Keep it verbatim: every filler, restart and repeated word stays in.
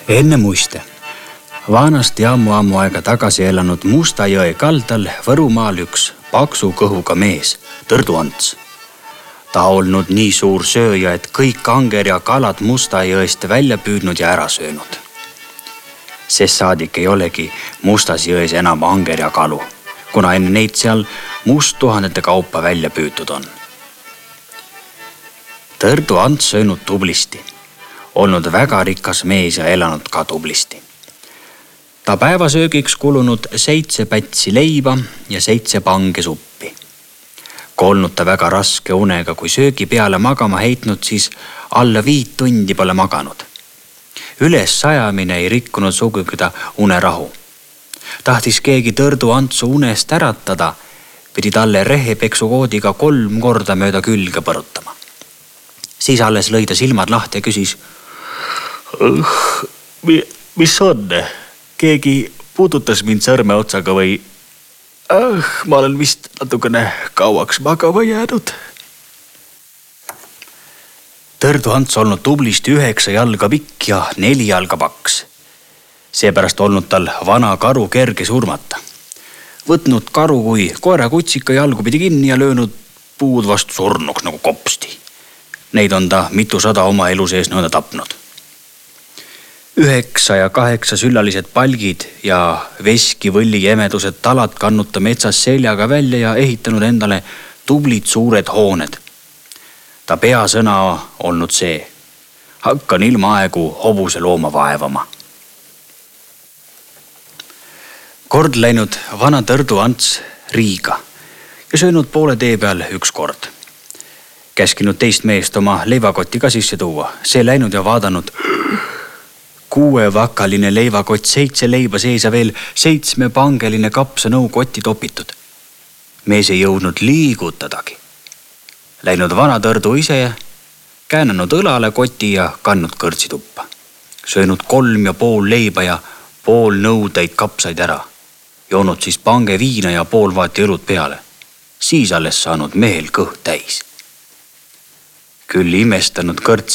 Enne muiste. Vanasti ammu-ammu aega tagasi elanud Musta jõe kaldal Võrumaal üks paksu kõhuga mees, Tõrdu Ants. Ta olnud nii suur sööja, et kõik anger ja kalad Musta jõest välja püüdnud ja ära söönud. Sest saadik ei olegi Mustas jões enam anger ja kalu, kuna enne neid seal must tuhandete kaupa välja püütud on. Tõrdu Ants söönud tublisti, olnud väga rikas mees ja elanud ka tublisti. Ta päevasöögiks kulunud seitse pätsi leiba ja seitse pange suppi. Kui olnud ta väga raske unega, kui söögi peale magama heitnud, siis alla viit tundi pole maganud. Üles sajamine ei rikkunud sugugi ta unerahu. Tahtis keegi Tõrdu Antsu unest äratada, pidi talle rehepeksukoodiga kolm korda mööda külge põrutama. Siis alles lõi ta silmad lahti ja küsis: mis on? Keegi puudutas mind sõrme otsaga või? Ah, ma olen vist natukene kauaks magama jäänud. Tõrdu Ants olnud tublisti üheksa jalga pikk ja neli jalga paks. Seepärast olnud tal vana karu kerge surmata. Võtnud karu kui koera kutsika jalgu pidi kinni ja löönud puud vastu surnuks nagu kopsti. Neid on ta mitu sada oma elu sees nõnda tapnud. Üheksa ja kaheksa süllalised palgid ja veski võlli jemedused talad kannuta metsas seljaga välja ja ehitanud endale tublid suured hooned. Ta peasõna olnud see: hakkan ilma aegu hobuse looma vaevama. Kord läinud vana Tõrdu Ants Riiga ja söönud poole tee peal üks kord. Käskinud teist meest oma leivakotti ka sisse tuua. See läinud ja vaadanud: kuuevakaline leivakott, seitse leiba sees ja veel seitsmepangeline kapsanõu kotti topitud. Mees ei jõudnud liigutadagi. Läinud vana Tõrdu ise ja käänanud õlale koti ja kannud kõrtsi tuppa. Söönud kolm ja pool leiba ja pool nõudeid kapsaid ära. Joonud siis pange viina ja pool vaati õlut peale. Siis alles saanud mehel kõht täis. Küll imestanud kõrtsi